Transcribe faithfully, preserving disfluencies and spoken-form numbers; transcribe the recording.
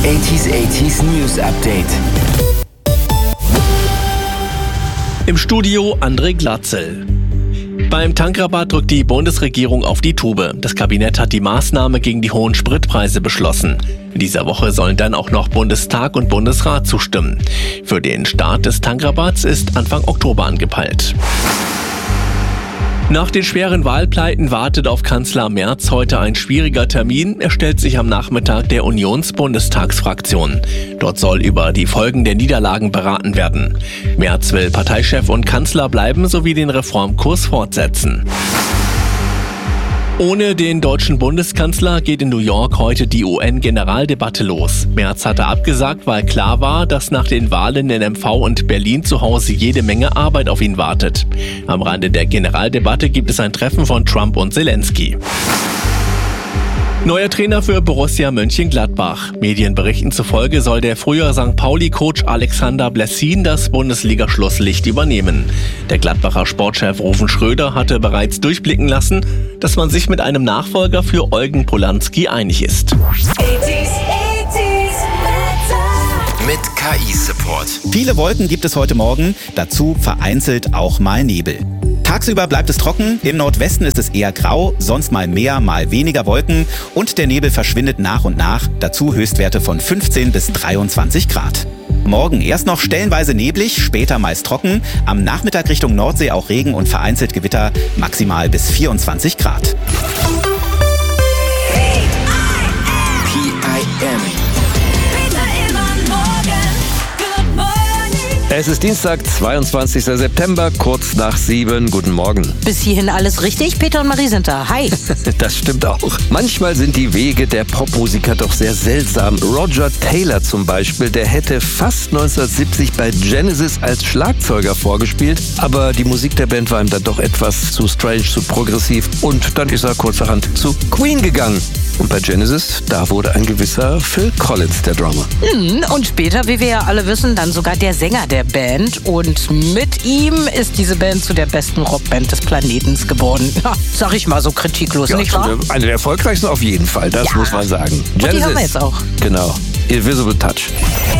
achtziger achtziger News Update. Im Studio André Glatzel. Beim Tankrabatt drückt die Bundesregierung auf die Tube. Das Kabinett hat die Maßnahme gegen die hohen Spritpreise beschlossen. In dieser Woche sollen dann auch noch Bundestag und Bundesrat zustimmen. Für den Start des Tankrabatts ist Anfang Oktober angepeilt. Nach den schweren Wahlpleiten wartet auf Kanzler Merz heute ein schwieriger Termin. Er stellt sich am Nachmittag der Unions-Bundestagsfraktion. Dort soll über die Folgen der Niederlagen beraten werden. Merz will Parteichef und Kanzler bleiben sowie den Reformkurs fortsetzen. Ohne den deutschen Bundeskanzler geht in New York heute die U N-Generaldebatte los. Merz hatte abgesagt, weil klar war, dass nach den Wahlen in M V und Berlin zu Hause jede Menge Arbeit auf ihn wartet. Am Rande der Generaldebatte gibt es ein Treffen von Trump und Zelensky. Neuer Trainer für Borussia Mönchengladbach. Medienberichten zufolge soll der frühere Sankt Pauli-Coach Alexander Blessin das Bundesliga-Schlusslicht übernehmen. Der Gladbacher Sportchef Rufen Schröder hatte bereits durchblicken lassen, dass man sich mit einem Nachfolger für Eugen Polanski einig ist. Mit K I-Support. Viele Wolken gibt es heute Morgen, dazu vereinzelt auch mal Nebel. Tagsüber bleibt es trocken, im Nordwesten ist es eher grau, sonst mal mehr, mal weniger Wolken und der Nebel verschwindet nach und nach, dazu Höchstwerte von fünfzehn bis dreiundzwanzig Grad. Morgen erst noch stellenweise neblig, später meist trocken, am Nachmittag Richtung Nordsee auch Regen und vereinzelt Gewitter, maximal bis vierundzwanzig Grad. P I M. Es ist Dienstag, zweiundzwanzigster September, kurz nach sieben. Guten Morgen. Bis hierhin alles richtig? Peter und Marie sind da. Hi. Das stimmt auch. Manchmal sind die Wege der Popmusiker doch sehr seltsam. Roger Taylor zum Beispiel, der hätte fast neunzehnhundertsiebzig bei Genesis als Schlagzeuger vorgespielt, aber die Musik der Band war ihm dann doch etwas zu strange, zu progressiv und dann ist er kurzerhand zu Queen gegangen. Und bei Genesis, da wurde ein gewisser Phil Collins der Drummer. Und später, wie wir ja alle wissen, dann sogar der Sänger der Band. Und mit ihm ist diese Band zu der besten Rockband des Planetens geworden. Ja, sag ich mal so kritiklos, Ja, nicht wahr? eine der erfolgreichsten auf jeden Fall, das Ja. muss man sagen. Und die haben wir jetzt auch. Genau. Invisible Touch.